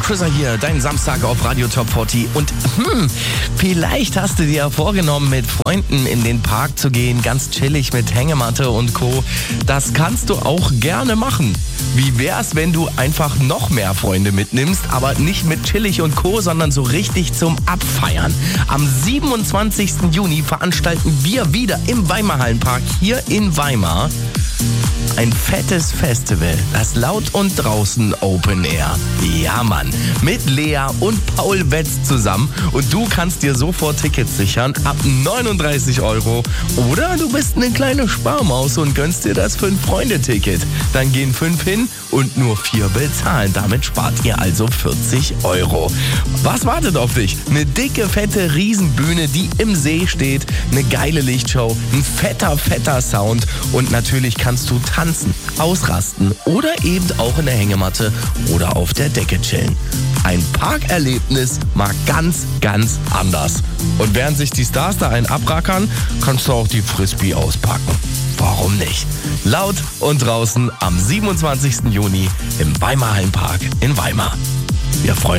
Chriser hier, dein Samstag auf Radio Top 40. Und vielleicht hast du dir ja vorgenommen, mit Freunden in den Park zu gehen, ganz chillig mit Hängematte und Co. Das kannst du auch gerne machen. Wie wär's, wenn du einfach noch mehr Freunde mitnimmst, aber nicht mit chillig und Co., sondern so richtig zum Abfeiern. Am 27. Juni veranstalten wir wieder im Weimarhallenpark hier in Weimar ein fettes Festival, das Laut und Draußen Open Air. Ja, Mann, mit Lea und Paul Wetz zusammen. Und du kannst dir sofort Tickets sichern ab 39 €. Oder du bist eine kleine Sparmaus und gönnst dir das 5-Freunde-Ticket. Dann gehen 5 hin und nur 4 bezahlen. Damit spart ihr also 40 €. Was wartet auf dich? Eine dicke, fette Riesenbühne, die im See steht, eine geile Lichtshow, ein fetter Sound und natürlich kannst du tanzen, ausrasten oder eben auch in der Hängematte oder auf der Decke chillen. Ein Parkerlebnis mal ganz anders. Und während sich die Stars da einen abrackern, kannst du auch die Frisbee auspacken. Warum nicht? Laut und draußen am 27. Juni im Weimarhallenpark in Weimar. Wir freuen uns.